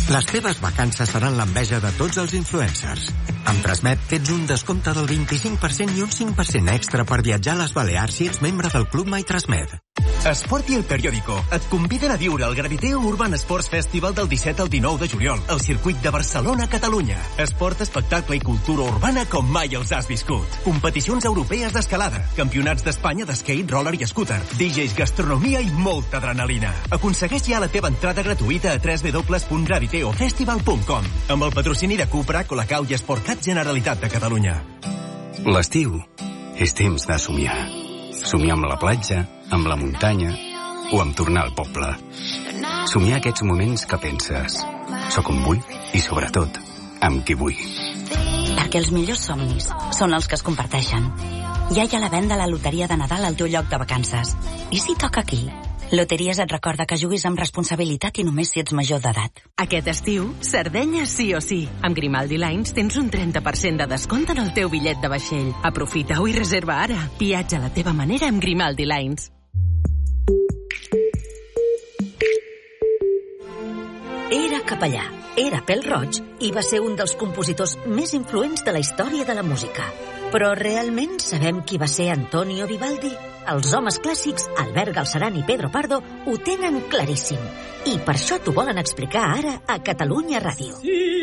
Les teves vacances seran l'enveja de tots els influencers. Amb Transmet tens un descompte del 25% i un 5% extra per viatjar a les Balears si ets membre del Club My Transmet. Esport i El Periódico et conviden a viure el Graviteo Urban Sports Festival del 17 al 19 de juliol al circuit de Barcelona, Catalunya. Esport, espectacle i cultura urbana com mai els has viscut. Competicions europees d'escalada, campionats d'Espanya d'skate, roller i scooter, DJs, gastronomia i molta adrenalina. Aconsegueix ja la teva entrada gratuïta a www.graviteofestival.com amb el patrocini de Cupra, Colacau i Sportcat Generalitat de Catalunya. L'estiu és temps de somiar. Somiar amb la platja, amb la muntanya o amb tornar al poble. Somiar aquests moments que penses soc on vull i, sobretot, amb qui vull. Perquè els millors somnis són els que es comparteixen. Ja hi ha la venda a la loteria de Nadal al teu lloc de vacances. I si toca aquí? Loteries et recorda que juguis amb responsabilitat i només si ets major d'edat. Aquest estiu, Sardenya sí o sí. Amb Grimaldi Lines tens un 30% de descompte en el teu bitllet de vaixell. Aprofita-ho i reserva ara. Viatja a la teva manera amb Grimaldi Lines. Era capellà, era pèl-roig i va ser un dels compositors més influents de la història de la música. Però realment sabem qui va ser Antonio Vivaldi? Els homes clàssics, Albert Galceran i Pedro Pardo, ho tenen claríssim. I per això t'ho volen explicar ara a Catalunya Ràdio.